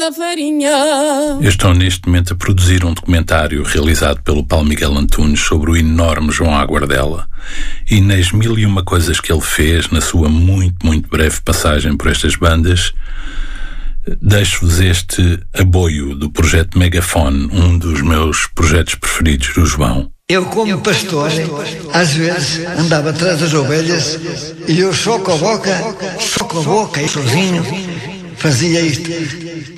da farinha. Eu estou neste momento a produzir um documentário realizado pelo Paulo Miguel Antunes sobre o enorme João Aguardela e nas mil e uma coisas que ele fez na sua muito breve passagem por estas bandas. Deixo-vos este aboio do projeto Megafone, um dos meus projetos preferidos do João. Eu, como pastor, às vezes andava atrás das ovelhas e eu só com a boca e sozinho fazia isto.